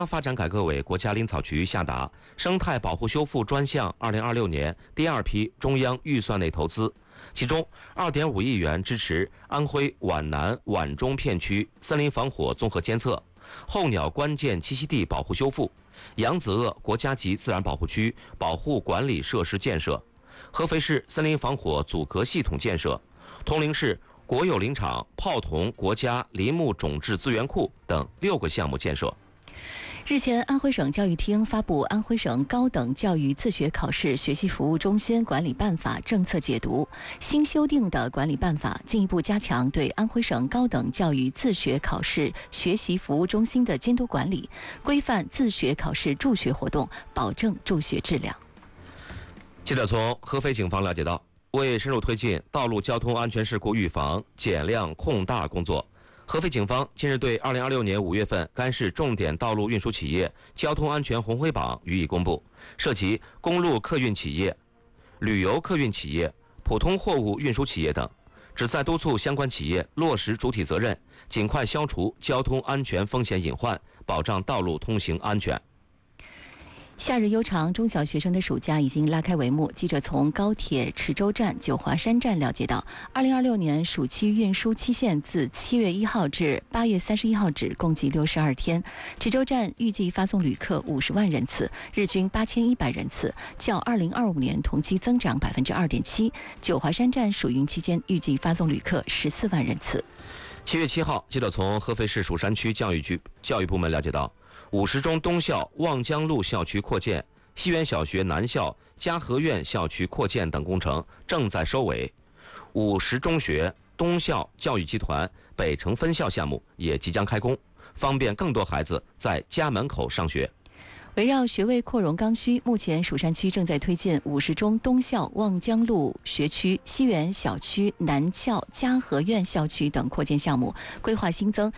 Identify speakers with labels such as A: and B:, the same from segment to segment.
A: 发展改革委、国家林草局下达生态保护修复专项2026年第二批中央预算内投资，其中2.5亿元支持安徽皖南皖中片区森林防火综合监测、候鸟关键栖息地保护修复、扬子鳄国家级自然保护区保护管理设施建设、合肥市森林防火阻隔系统建设、铜陵市国有林场泡桐国家林木种质资源库等6个项目建设。
B: 日前，安徽省教育厅发布《安徽省高等教育自学考试学习服务中心管理办法》政策解读。新修订的管理办法进一步加强对安徽省高等教育自学考试学习服务中心的监督管理，规范自学考试助学活动，保证助学质量。
A: 记者从合肥警方了解到，为深入推进道路交通安全事故预防、减量控大工作，合肥警方近日对2026年5月份该市重点道路运输企业交通安全红灰榜予以公布，涉及公路客运企业、旅游客运企业、普通货物运输企业等，旨在督促相关企业落实主体责任，尽快消除交通安全风险隐患，保障道路通行安全。
B: 夏日悠长，中小学生的暑假已经拉开帷幕。记者从高铁池州站、九华山站了解到，2026年暑期运输期限自7月1号至8月31号止，共计62天。池州站预计发送旅客50万人次，日均8100人次，较2025年同期增长2.7%。九华山站暑运期间预计发送旅客14万人次。
A: 7月7号，记者从合肥市蜀山区教育部门了解到，50中东校望江路校区扩建、西园小学南校嘉禾苑校区扩建等工程正在收尾，50中学东校教育集团北城分校项目也即将开工，方便更多孩子在家门口上学。
B: 围绕学位扩容刚需，目前蜀山区正在推进50中东校望江路学区、西园小区南校嘉禾苑校区等扩建项目，规划新增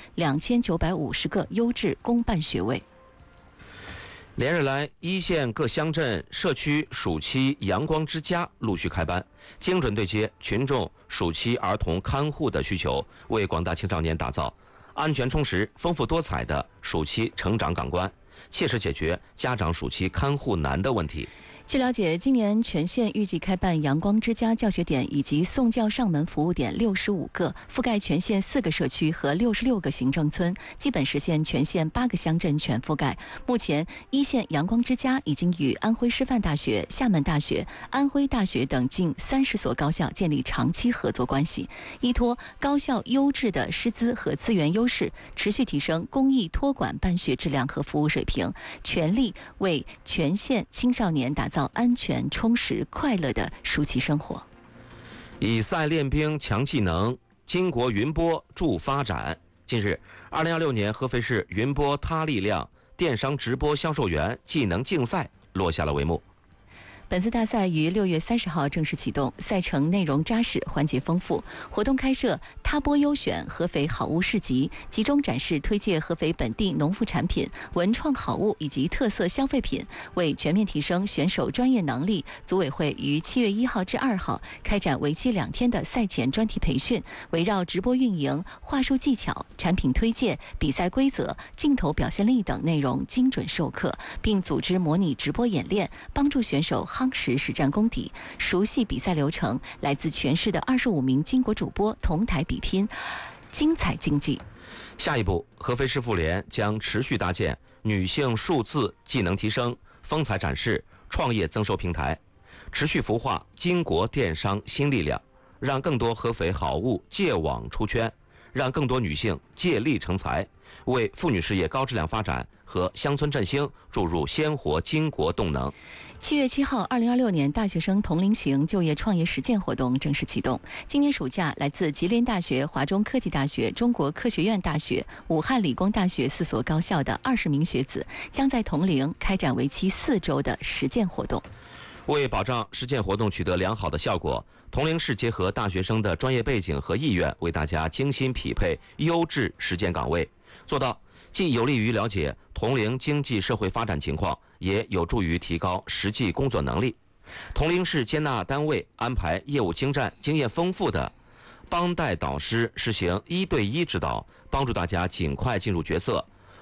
B: 2950个优质公办学位。
A: 连日来，一线各乡镇社区暑期阳光之家陆续开班，精准对接群众暑期儿童看护的需求，为广大青少年打造安全充实、丰富多彩的暑期成长港湾，切实解决家长暑期看护难的问题。
B: 据了解，今年全县预计开办阳光之家教学点以及送教上门服务点65个，覆盖全县4个社区和66个行政村，基本实现全县8个乡镇全覆盖。目前，一线阳光之家已经与安徽师范大学、厦门大学、安徽大学等近30所高校建立长期合作关系，依托高校优质的师资和资源优势，持续提升公益托管办学质量和服务水平，全力为全县青少年打造安全、充实、快乐的暑期生活。
A: 以赛练兵强技能，巾帼云播助发展。近日，2026年合肥市云播他力量电商直播销售员技能竞赛落下了帷幕。
B: 本次大赛于6月30号正式启动，赛程内容扎实，环节丰富。活动开设他播优选合肥好物市集，集中展示推介合肥本地农副产品、文创好物以及特色消费品。为全面提升选手专业能力，组委会于7月1号至2号开展为期2天的赛前专题培训，围绕直播运营、话术技巧、产品推介、比赛规则、镜头表现力等内容精准授课，并组织模拟直播演练，帮助选手夯实实战功底，熟悉比赛流程。来自全市的25名巾帼主播同台比拼，精彩竞技。
A: 下一步，合肥市妇联将持续搭建女性数字技能提升、风采展示、创业增收平台，持续孵化巾帼电商新力量，让更多合肥好物借网出圈，让更多女性借力成才，为妇女事业高质量发展和乡村振兴注入鲜活巾帼动能。
B: 7月7号，2026年大学生同龄行就业创业实践活动正式启动。今年暑假，来自吉林大学、华中科技大学、中国科学院大学、武汉理工大学4所高校的20名学子，将在同龄开展为期4周的实践活动。
A: 为保障实践活动取得良好的效果，铜陵市结合大学生的专业背景和意愿，为大家精心匹配优质实践岗位，做到既有利于了解铜陵经济社会发展情况，也有助于提高实际工作能力。铜陵市接纳单位安排业务精湛、经验丰富的帮带导师实行1对1指导，帮助大家尽快进入角色，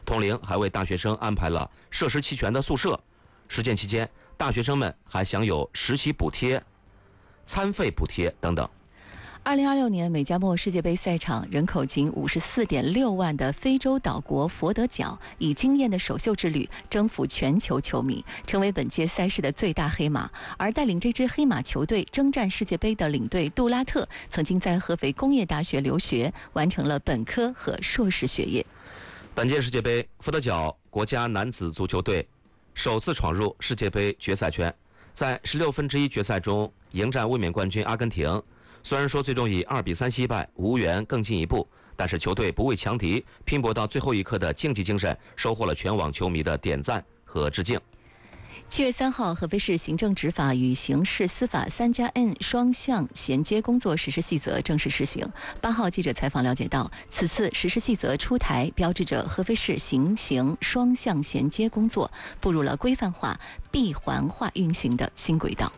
A: 统领还为大学生安排了设施齐全的宿舍。实践期间，大学生们还享有实习补贴、餐费补贴等等。
B: 2026年美加墨世界杯赛场，人口仅54.6万的非洲岛国佛得角以惊艳的首秀之旅征服全球球迷，成为本届赛事的最大黑马。而带领这支黑马球队征战世界杯的领队杜拉特，曾经在合肥工业大学留学，完成了本科和硕士学业。
A: 本届世界杯，佛得角国家男子足球队首次闯入世界杯决赛圈，在16分之一决赛中迎战卫冕冠军阿根廷。虽然说最终以2比3惜败，无缘更进一步，但是球队不畏强敌，拼搏到最后一刻的竞技精神，收获了全网球迷的点赞和致敬。
B: 7月3号，合肥市行政执法与刑事司法3+N 双向衔接工作实施细则正式施行。8号，记者采访了解到，此次实施细则出台，标志着合肥市行双向衔接工作步入了规范化、闭环化运行的新轨道。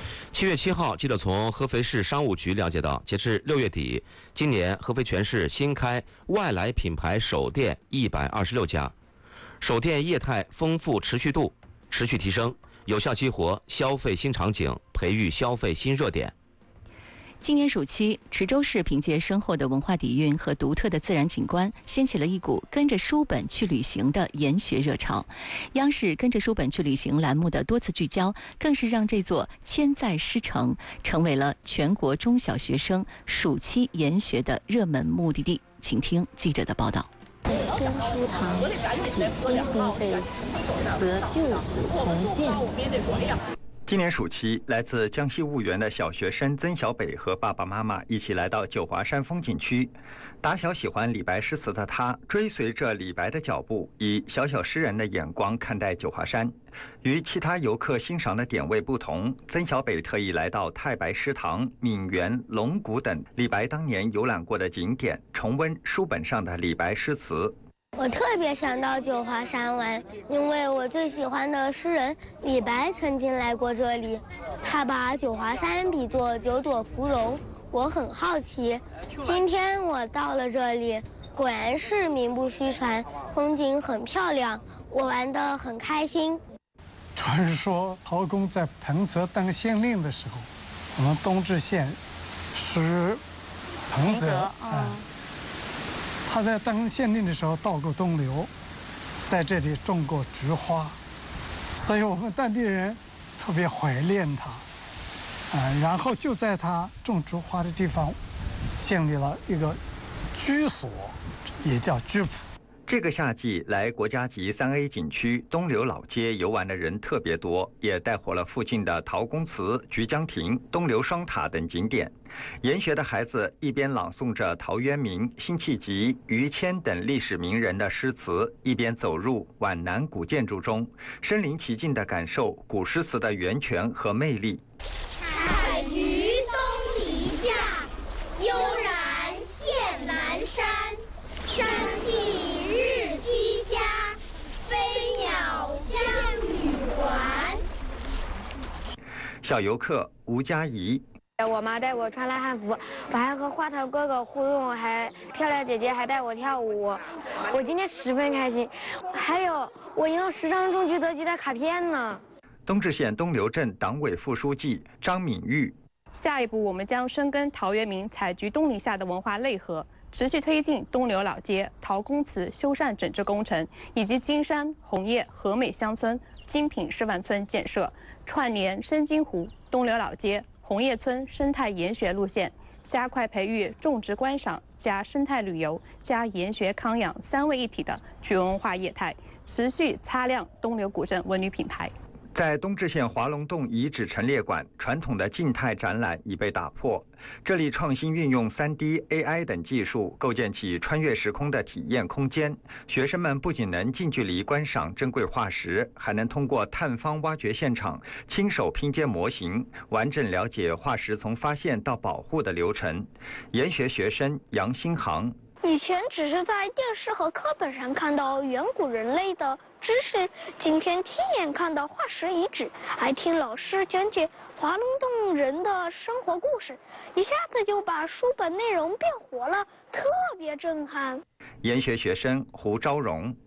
A: 7月7号，记者从合肥市商务局了解到，截至6月底，今年合肥全市新开外来品牌首店126家，首店业态丰富，持续度持续提升，有效激活消费新场景，培育消费新热点。
B: 今年暑期，池州市凭借深厚的文化底蕴和独特的自然景观，掀起了一股跟着书本去旅行的研学热潮。央视跟着书本去旅行栏目的多次聚焦，更是让这座千载诗城成为了全国中小学生暑期研学的热门目的地。请听记者的报道。
C: 迁书堂，几经心肺，则旧址重建。
D: 今年暑期，来自江西婺源的小学生曾小北和爸爸妈妈一起来到九华山风景区。打小喜欢李白诗词的他，追随着李白的脚步，以小小诗人的眼光看待九华山。与其他游客欣赏的点位不同，曾小北特意来到太白诗堂、闽园、龙谷等李白当年游览过的景点，重温书本上的李白诗词。
E: 我特别想到九华山玩，因为我最喜欢的诗人李白曾经来过这里，他把九华山比作9朵芙蓉。我很好奇，今天我到了这里，果然是名不虚传，风景很漂亮，我玩得很开心。
F: 传说陶公在彭泽当县令的时候，我们东至县是彭泽，他在当县令的时候到过东流，在这里种过菊花，所以我们当地人特别怀念他。然后就在他种菊花的地方，建立了一个居所，也叫居圃。
D: 这个夏季来国家级3A 景区东流老街游玩的人特别多，也带火了附近的陶公祠、菊江亭、东流双塔等景点。研学的孩子一边朗诵着陶渊明、辛弃疾、于谦等历史名人的诗词，一边走入皖南古建筑中，身临其境地感受古诗词的源泉和魅力。
G: 采菊东篱下，悠然见南山。山气日夕佳，飞鸟相与还。
D: 小游客吴佳怡。
H: 我妈带我穿了汉服，我还和花头哥哥互动，还漂亮姐姐还带我跳舞，我今天十分开心。还有，我赢了10张中举得吉的卡片呢。
D: 东至县东流镇党委副书记张敏玉。
I: 下一步，我们将深耕陶渊明采菊东篱下的文化内核，持续推进东流老街、陶公祠修缮整治工程，以及金山、红叶、和美乡村精品示范村建设，串联深津湖、东流老街、红叶村生态研学路线，加快培育种植观赏加生态旅游加研学康养3位一体的全文化业态，持续擦亮东流古镇文旅品牌。
D: 在东至县华龙洞遗址陈列馆，传统的静态展览已被打破。这里创新运用3D、AI 等技术，构建起穿越时空的体验空间。学生们不仅能近距离观赏珍贵化石，还能通过探方挖掘现场，亲手拼接模型，完整了解化石从发现到保护的流程。研学学生杨新航。
E: 以前只是在电视和课本上看到远古人类的知识，今天亲眼看到化石遗址，还听老师讲解华龙洞人的生活故事，一下子就把书本内容变活了，特别震撼。
D: 研学学生胡昭荣。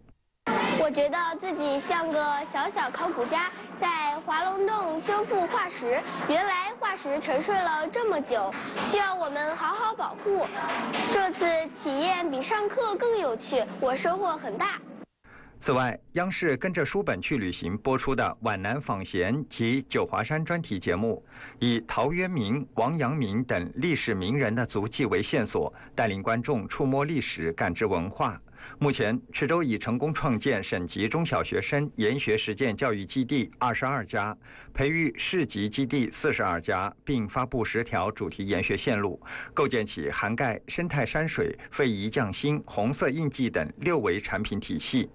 E: 我觉得自己像个小考古家，在华龙洞修复化石。原来化石沉睡了这么久，需要我们好好保护。这次体验比上课更有趣，我收获很大。
D: 此外，央视跟着书本去旅行播出的《皖南访贤》及九华山专题节目，以陶渊明、王阳明等历史名人的足迹为线索，带领观众触摸历史、感知文化。目前，池州已成功创建省级中小学生研学实践教育基地22家，培育市级基地42家，并发布10条主题研学线路，构建起涵盖生态山水、非遗匠心、红色印记等6维产品体系。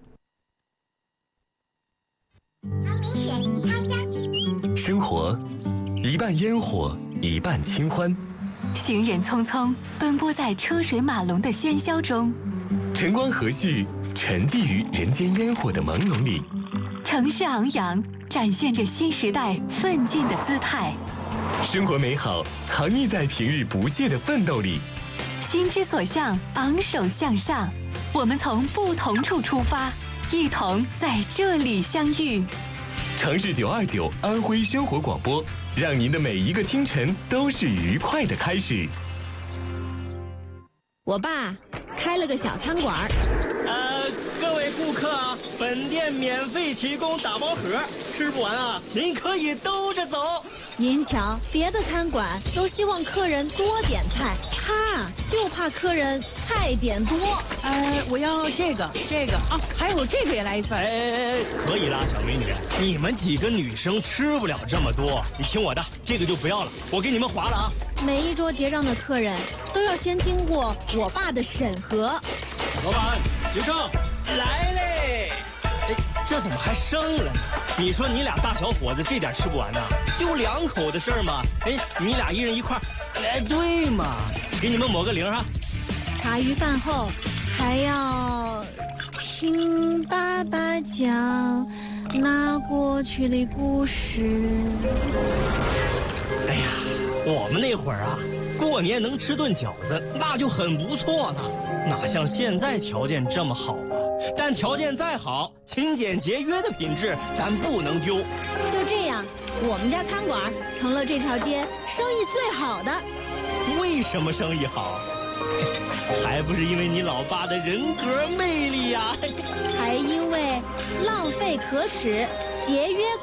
J: 生活一半烟火，一半清欢。
K: 行人匆匆奔波在车水马龙的喧嚣中，
J: 晨光和煦，沉寂于人间烟火的朦胧里。
K: 城市昂扬，展现着新时代奋进的姿态。
J: 生活美好藏匿在平日不懈的奋斗里。
K: 心之所向，昂首向上。我们从不同处出发，一同在这里相遇。
J: 城市929安徽生活广播，让您的每一个清晨都是愉快的开始。
L: 我爸开了个小餐馆。
M: 各位顾客啊，本店免费提供打包盒，吃不完啊，您可以兜着走。
L: 您瞧，别的餐馆都希望客人多点菜，他就怕客人菜点多。
N: 我要这个啊，还有这个也来一份。
M: 可以啦，小美女，你们几个女生吃不了这么多，你听我的，这个就不要了，我给你们划了啊。
L: 每一桌结账的客人都要先经过我爸的审核。
M: 老板，结账来嘞！这怎么还剩了呢？你说你俩大小伙子这点吃不完呢？就2口的事儿嘛。你俩一人一块。对嘛，给你们抹个0哈。
L: 茶余饭后还要听爸爸讲那过去的故事。
M: 哎呀，我们那会儿啊，过年能吃顿饺子那就很不错了，哪像现在条件这么好啊？但条件再好，勤俭节约的品质咱不能丢。
L: 就这样，我们家餐馆成了这条街生意最好的。
M: 为什么生意好？还不是因为你老爸的人格魅力呀！
L: 还因为浪费可耻，节约